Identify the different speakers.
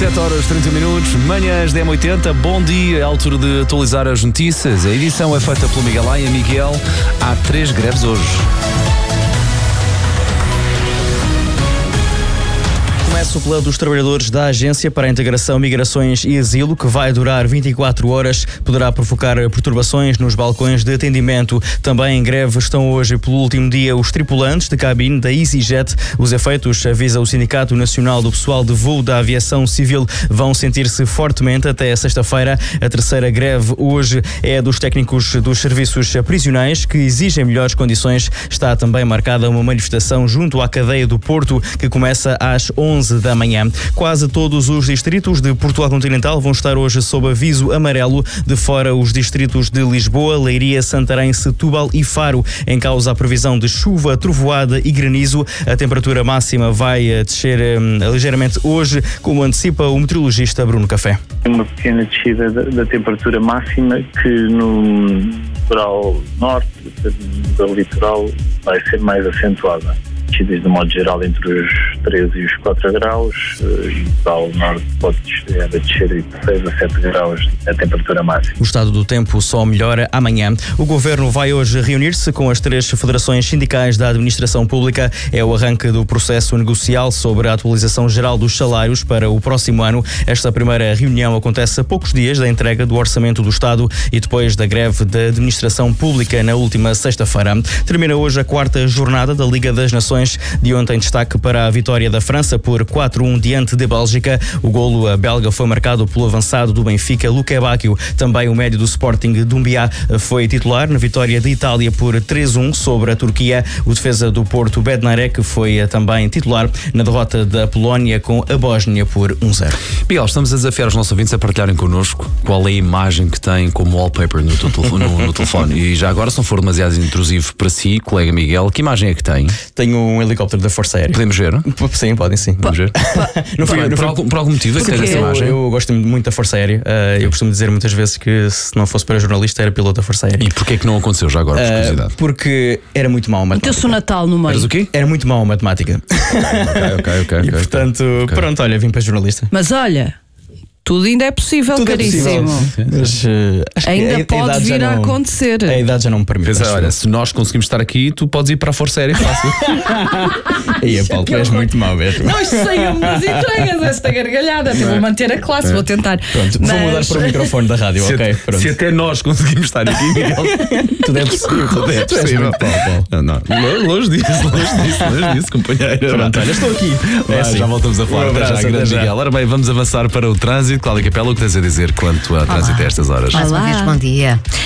Speaker 1: 7h30, manhãs 10h80, bom dia, é a altura de atualizar as notícias. A edição é feita pelo Miguel Laia. Miguel, há 3 greves hoje.
Speaker 2: Começa o plano dos trabalhadores da Agência para a Integração, Migrações e Asilo, que vai durar 24 horas, poderá provocar perturbações nos balcões de atendimento. Também em greve estão hoje, pelo último dia, os tripulantes de cabine da EasyJet. Os efeitos, avisa o Sindicato Nacional do Pessoal de Voo da Aviação Civil, vão sentir-se fortemente até sexta-feira. A terceira greve hoje é dos técnicos dos serviços prisionais, que exigem melhores condições. Está também marcada uma manifestação junto à cadeia do Porto, que começa às 11 da manhã. Quase todos os distritos de Portugal Continental vão estar hoje sob aviso amarelo, de fora os distritos de Lisboa, Leiria, Santarém, Setúbal e Faro. Em causa a previsão de chuva, trovoada e granizo. A temperatura máxima vai descer ligeiramente hoje, como antecipa o meteorologista Bruno Café.
Speaker 3: Uma pequena descida da temperatura máxima, que no litoral norte, do litoral, vai ser mais acentuada. Descidas de modo geral entre os 13 e os 4 graus, e ao norte pode descer de 6 a 7 graus a temperatura máxima.
Speaker 2: O estado do tempo só melhora amanhã. O Governo vai hoje reunir-se com as 3 federações sindicais da administração pública. É o arranque do processo negocial sobre a atualização geral dos salários para o próximo ano. Esta primeira reunião acontece a poucos dias da entrega do Orçamento do Estado e depois da greve da administração pública na última sexta-feira. Termina hoje a 4ª jornada da Liga das Nações. De ontem, destaque para a vitória da França por 4-1 diante da Bélgica. O golo belga foi marcado pelo avançado do Benfica, Luque Bacchio. Também o médio do Sporting, Doumbia, foi titular na vitória da Itália por 3-1 sobre a Turquia. O defesa do Porto, Bednarek, foi também titular na derrota da Polónia com a Bósnia por 1-0.
Speaker 1: Miguel, estamos a desafiar os nossos ouvintes a partilharem connosco qual é a imagem que tem como wallpaper no telefone. E já agora, se não for demasiado intrusivo para si, colega Miguel, que imagem é que tem?
Speaker 2: Tenho um helicóptero da Força Aérea.
Speaker 1: Podemos ver?
Speaker 2: Sim, podem sim.
Speaker 1: Podemos ver? Por algum motivo é que tens essa imagem?
Speaker 2: Eu gosto muito da Força Aérea. Eu costumo dizer muitas vezes que se não fosse para jornalista era piloto da Força Aérea.
Speaker 1: E porquê é que não aconteceu já agora, por curiosidade?
Speaker 2: Porque era muito mau a matemática.
Speaker 4: Meteu-se o Natal no meio.
Speaker 1: Eras o quê?
Speaker 2: Era muito mau a matemática.
Speaker 1: Ok.
Speaker 2: E portanto, pronto, olha, vim para jornalista.
Speaker 4: Mas olha, tudo ainda é possível,
Speaker 2: Tudo
Speaker 4: caríssimo.
Speaker 2: É possível. Mas, acho
Speaker 4: ainda
Speaker 2: que
Speaker 4: pode vir a acontecer.
Speaker 2: A idade já não me permite.
Speaker 1: Pois é, olha, se nós conseguimos estar aqui, tu podes ir para a Força Aérea fácil.
Speaker 2: Aí, Paulo, tu és muito mau mesmo.
Speaker 4: Não, isto saiu-me das entranhas, esta gargalhada. Vou manter a classe, vou tentar.
Speaker 2: Pronto, vou mudar para o microfone da rádio, ok? Pronto.
Speaker 1: Se até nós conseguimos estar aqui, Miguel,
Speaker 2: Tudo é possível.
Speaker 1: tudo é possível. Não. Longe disso, companheiro.
Speaker 2: Pronto, olha, estou aqui.
Speaker 1: Já voltamos a falar. Até já. Ora bem, vamos avançar para o trânsito. Cláudia Capela, o que tens a dizer quanto a trânsito a estas horas?
Speaker 5: Mais uma vez, bom dia.